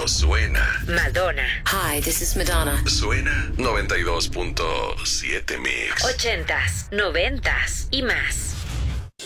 Esto suena. Madonna. Hi, this is Madonna. Suena 92.7 Mix. 80s, 90s y más.